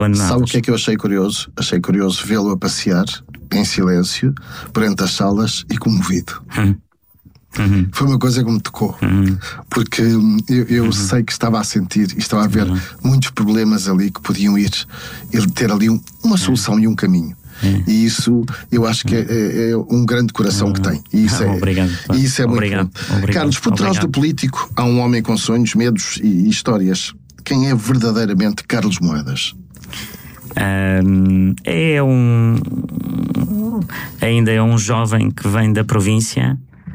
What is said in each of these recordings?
abandonadas. Sabe o que é que eu achei curioso? Achei curioso vê-lo a passear em silêncio, perante as salas e comovido. Foi uma coisa que me tocou, porque eu sei que estava a sentir e estava a ver muitos problemas ali que podiam ir ter ali uma solução e um caminho. E isso eu acho que é um grande coração que tem. E isso obrigado, e isso é obrigado, muito bom. obrigado, Carlos, por trás do político há um homem com sonhos, medos e histórias. Quem é verdadeiramente Carlos Moedas? Ainda é um jovem que vem da província,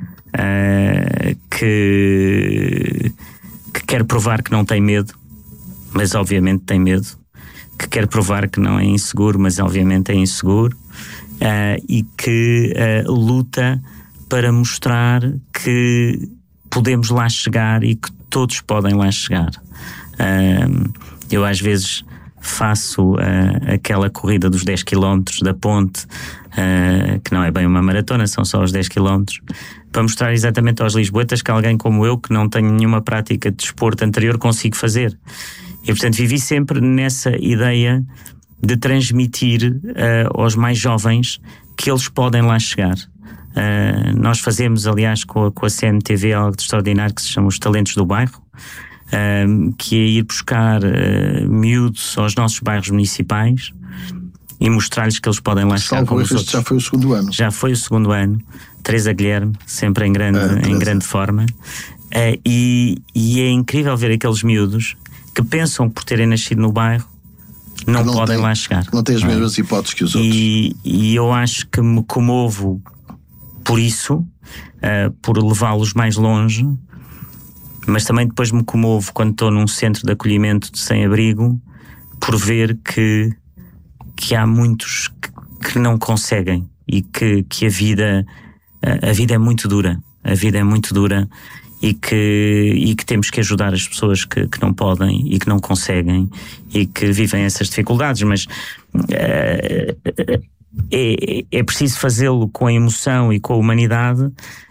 que quer provar que não tem medo, mas obviamente tem medo, que quer provar que não é inseguro, mas obviamente é inseguro, e que luta para mostrar que podemos lá chegar e que todos podem lá chegar. Eu às vezes faço aquela corrida dos 10 km da ponte, que não é bem uma maratona, são só os 10 km, para mostrar exatamente aos lisboetas que alguém como eu, que não tenho nenhuma prática de desporto anterior, consigo fazer. E portanto vivi sempre nessa ideia de transmitir aos mais jovens que eles podem lá chegar. Nós fazemos, aliás, com a CMTV algo de extraordinário que se chama os Talentos do Bairro, que é ir buscar miúdos aos nossos bairros municipais e mostrar-lhes que eles podem lá chegar como os outros. Já foi o segundo ano. Já foi o segundo ano. Teresa Guilherme, sempre em grande forma. E é incrível ver aqueles miúdos que pensam que por terem nascido no bairro não podem lá chegar. Não têm as mesmas hipóteses que os outros. E eu acho que me comovo por isso, por levá-los mais longe, mas também depois me comovo quando estou num centro de acolhimento de sem-abrigo por ver que há muitos que não conseguem e que a vida é muito dura. A vida é muito dura e que temos que ajudar as pessoas que não podem e que não conseguem e que vivem essas dificuldades, mas é preciso fazê-lo com a emoção e com a humanidade,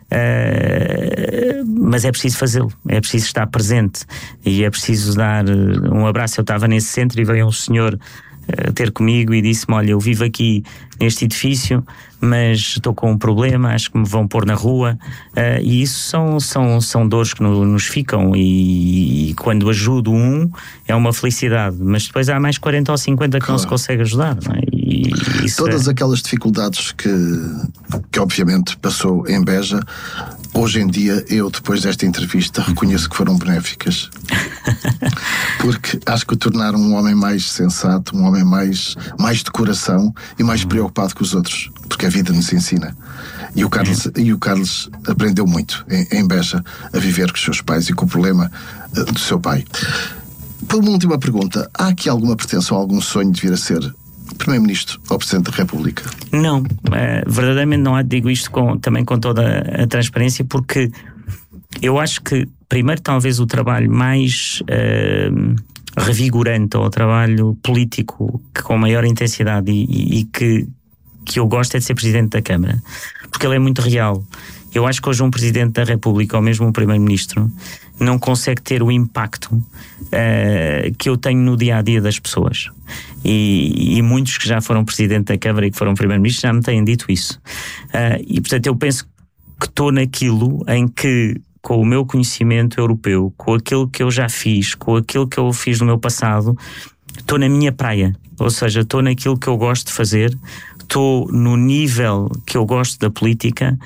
mas é preciso fazê-lo, é preciso estar presente e é preciso dar um abraço. Eu estava nesse centro e veio um senhor ter comigo e disse-me: olha, eu vivo aqui neste edifício, mas estou com um problema, acho que me vão pôr na rua, e isso são dores que nos ficam, e quando ajudo é uma felicidade, mas depois há mais 40 ou 50 que não se consegue ajudar, não é? E todas aquelas dificuldades que obviamente passou em Beja, hoje em dia eu, depois desta entrevista, reconheço que foram benéficas. Porque acho que o tornaram um homem mais sensato, um homem mais de coração e mais preocupado com os outros, porque a vida nos ensina. E o Carlos aprendeu muito em Beja a viver com os seus pais e com o problema do seu pai. Por uma última pergunta, há aqui alguma pretensão, algum sonho de vir a ser Primeiro-Ministro ou Presidente da República? Não, verdadeiramente não há. Digo isto também com toda a transparência, porque eu acho que, primeiro, talvez o trabalho mais revigorante, ou o trabalho político que com maior intensidade e que eu gosto, é de ser Presidente da Câmara, porque ele é muito real. Eu acho que hoje um Presidente da República, ou mesmo um Primeiro-Ministro, não consegue ter o impacto que eu tenho no dia-a-dia das pessoas. E muitos que já foram Presidente da Câmara e que foram Primeiro-Ministro já me têm dito isso. E portanto eu penso que estou naquilo em que, com o meu conhecimento europeu, com aquilo que eu já fiz, com aquilo que eu fiz no meu passado, estou na minha praia. Ou seja, estou naquilo que eu gosto de fazer, estou no nível que eu gosto da política,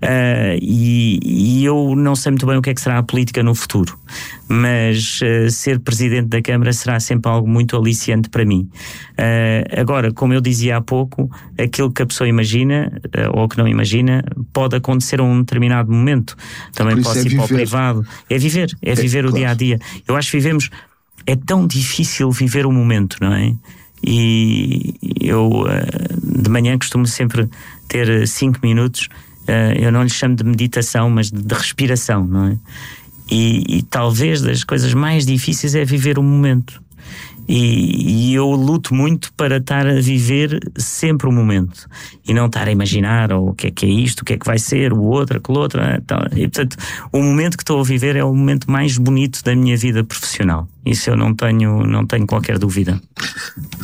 e eu não sei muito bem o que é que será a política no futuro, mas ser Presidente da Câmara será sempre algo muito aliciante para mim. Agora, como eu dizia há pouco, aquilo que a pessoa imagina ou que não imagina pode acontecer a um determinado momento. Também posso ir para o privado. É viver o dia-a-dia. Eu acho que é tão difícil viver o momento, não é? E eu de manhã costumo sempre ter 5 minutos, eu não lhe chamo de meditação, mas de respiração, não é? E talvez das coisas mais difíceis é viver o momento, e eu luto muito para estar a viver sempre o momento e não estar a imaginar o que é isto, o que é que vai ser, o outro, aquele outro, e portanto o momento que estou a viver é o momento mais bonito da minha vida profissional. Isso eu não tenho qualquer dúvida.